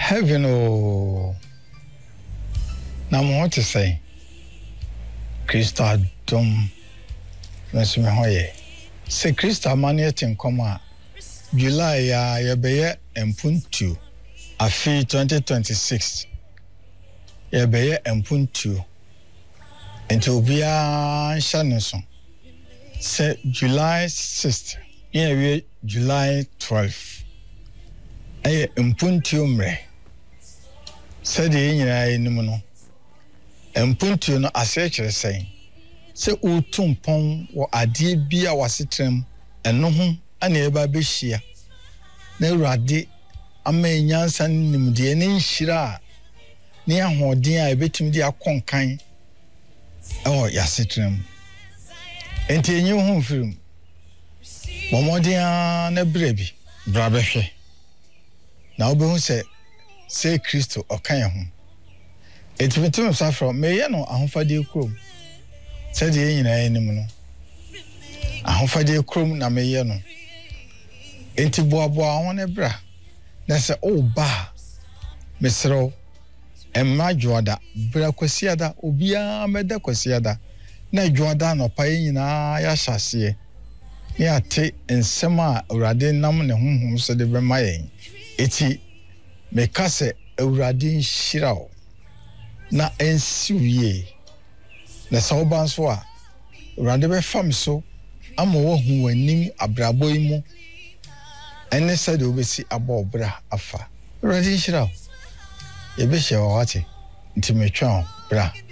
Heaven o. Na mo want to say Krista dom nso me hoye. Se Krista manie tin koma July ya yebeye empuntu afi 2026. Yebeye empuntu. Enti obia hya ne so. Se July 6th, yewe July 12th. Aye empuntu mre. Se de nyina enim no. Empuntu no asechire sei. Se utumpon wo ade bia wasetrem eno ho ana eba behia. Na urade ama nyansa nimde ne nhira ne ahoden a ebetimi de akonkan yasetrem. Enti enyi ho film. Momodia na brebi brabehwe. Na obehu se Kristo okan ho. Etimetum safro meye no ahofade krom. Se de nyina enim no. Ahofade krom na meye no. Enti boaboa ho ne bra. Na se ba mesro emma joada bra kwasiada obia meda kwasiada na joada no pa nyina ya hyase ne ate ensem a urade nam ne honhom so de be mayen eti me kase urade nhirao na ensiwie na sawban so a urade be fam so ama wo hu wanim abrabo imu ene sade obesi abobra afa urade nhirao ebe hye wate nti metwa bra